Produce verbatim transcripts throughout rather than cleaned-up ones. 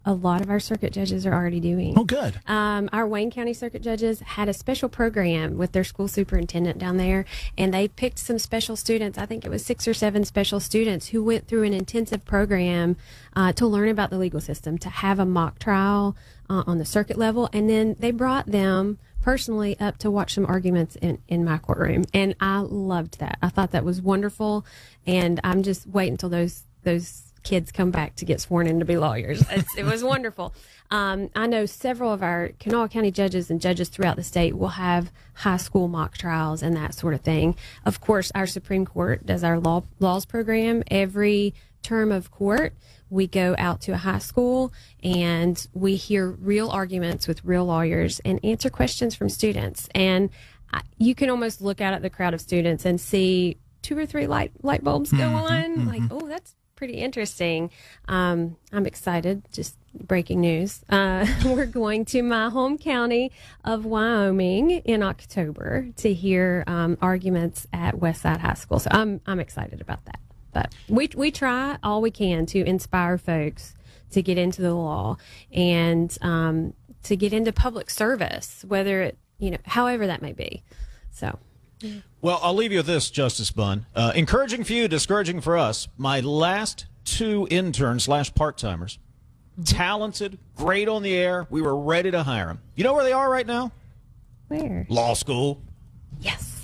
a lot of our circuit judges are already doing. Oh, good. Um, our Wayne County circuit judges had a special program with their school superintendent down there, and they picked some special students. I think it was six or seven special students who went through an intensive program uh, to learn about the legal system, to have a mock trial uh, on the circuit level, and then they brought them personally up to watch some arguments in, in my courtroom, and I loved that. I thought that was wonderful, and I'm just waiting until those those kids come back to get sworn in to be lawyers. It's, it was wonderful. Um, I know several of our Kanawha County judges and judges throughout the state will have high school mock trials and that sort of thing. Of course, our Supreme Court does our law laws program. Every term of court, we go out to a high school and we hear real arguments with real lawyers and answer questions from students. And I, you can almost look out at the crowd of students and see two or three light light bulbs go on. Mm-hmm. Like, oh, that's pretty interesting. Um, I'm excited. Just breaking news. Uh, we're going to my home county of Wyoming in October to hear um, arguments at Westside High School. So I'm I'm excited about that. But we we try all we can to inspire folks to get into the law and um, to get into public service, whether it you know however that may be. So. Well, I'll leave you with this, Justice Bunn. Uh, encouraging for you, discouraging for us. My last two interns slash part-timers, talented, great on the air. We were ready to hire them. You know where they are right now? Where? Law school. Yes.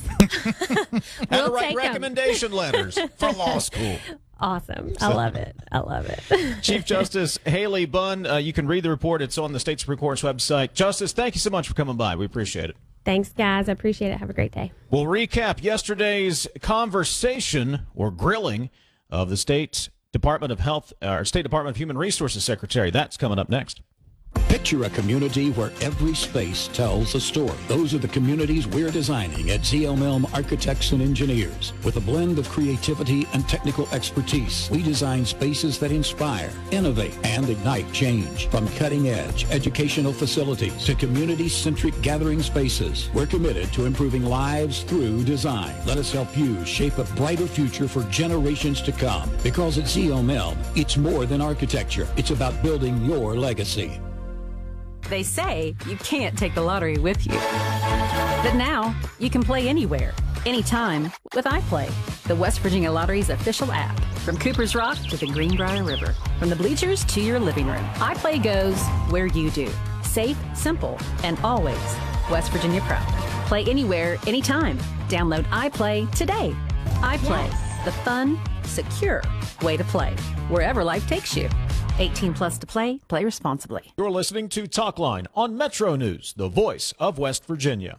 Had We'll to write take 'em. recommendation letters for law school. Awesome. I love it. I love it. Chief Justice Haley Bunn, uh, you can read the report. It's on the State Supreme Court's website. Justice, thank you so much for coming by. We appreciate it. Thanks, guys. I appreciate it. Have a great day. We'll recap yesterday's conversation or grilling of the State Department of Health, or State Department of Human Resources Secretary. That's coming up next. Picture a community where every space tells a story. Those are the communities we're designing at Z L M Elm Architects and Engineers. With a blend of creativity and technical expertise, we design spaces that inspire, innovate, and ignite change. From cutting-edge educational facilities to community-centric gathering spaces, we're committed to improving lives through design. Let us help you shape a brighter future for generations to come. Because at Z L M Elm, it's more than architecture. It's about building your legacy. They say you can't take the lottery with you. But now, you can play anywhere, anytime with iPlay, the West Virginia Lottery's official app. From Cooper's Rock to the Greenbrier River, from the bleachers to your living room, iPlay goes where you do. Safe, simple, and always West Virginia proud. Play anywhere, anytime. Download iPlay today. iPlay, yes. The fun, secure way to play, wherever life takes you. eighteen plus to play. Play responsibly. You're listening to Talkline on Metro News, the voice of West Virginia.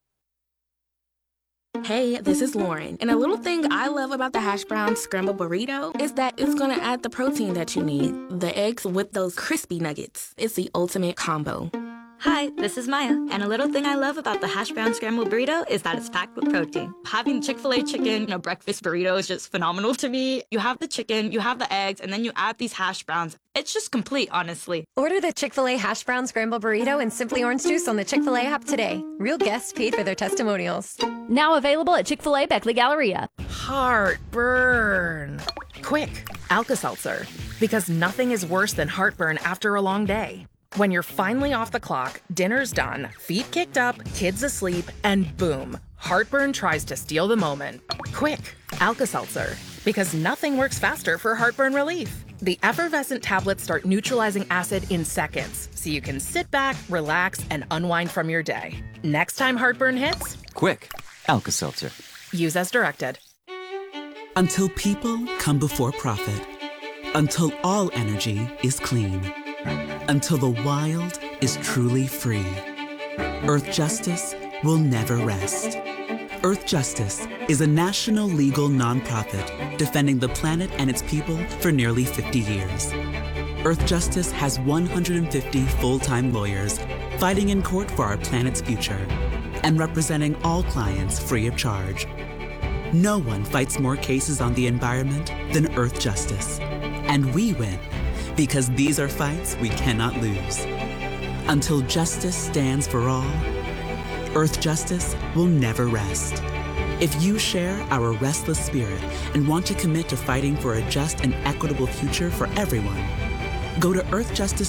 Hey, this is Lauren, and a little thing I love about the hash brown scrambled burrito is that it's going to add the protein that you need. The eggs with those crispy nuggets. It's the ultimate combo. Hi, this is Maya, and a little thing I love about the hash brown scrambled burrito is that it's packed with protein. Having Chick-fil-A chicken in a breakfast burrito is just phenomenal to me. You have the chicken, you have the eggs, and then you add these hash browns. It's just complete, honestly. Order the Chick-fil-A hash brown scrambled burrito and Simply Orange Juice on the Chick-fil-A app today. Real guests paid for their testimonials. Now available at Chick-fil-A Beckley Galleria. Heartburn. Quick, Alka-Seltzer. Because nothing is worse than heartburn after a long day. When you're finally off the clock, dinner's done, feet kicked up, kids asleep, and boom, heartburn tries to steal the moment. Quick, Alka-Seltzer. Because nothing works faster for heartburn relief. The effervescent tablets start neutralizing acid in seconds, so you can sit back, relax, and unwind from your day. Next time heartburn hits, quick, Alka-Seltzer. Use as directed. Until people come before profit. Until all energy is clean. Until the wild is truly free. Earth Justice will never rest. Earth Justice is a national legal nonprofit defending the planet and its people for nearly fifty years. Earth Justice has one hundred fifty full-time lawyers fighting in court for our planet's future and representing all clients free of charge. No one fights more cases on the environment than Earth Justice. And we win because these are fights we cannot lose. Until justice stands for all, Earth Justice will never rest. If you share our restless spirit and want to commit to fighting for a just and equitable future for everyone, go to earth justice